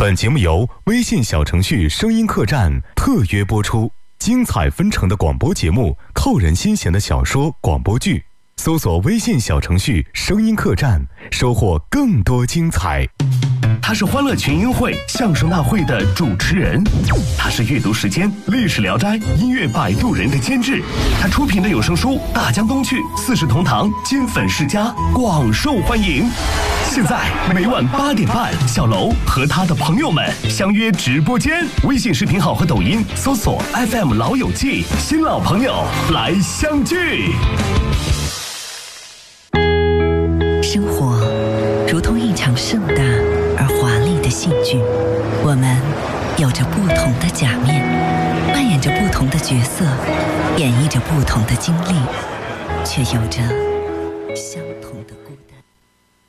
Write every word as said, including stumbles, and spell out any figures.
本节目由微信小程序声音客栈特约播出，精彩纷呈的广播节目，扣人心弦的小说广播剧，搜索微信小程序声音客栈，收获更多精彩。 他是欢乐群英会相声大会的主持人，他是阅读时间历史聊斋音乐摆渡人的监制，他出品的有声书《大江东去》四世同堂金粉世家广受欢迎。现在每晚八点半，小楼和他的朋友们相约直播间，微信视频号和抖音搜索 F M 老友记，新老朋友来相聚。 生活如同一场盛大而华丽的戏剧，我们有着不同的假面，扮演着不同的角色，演绎着不同的经历，却有着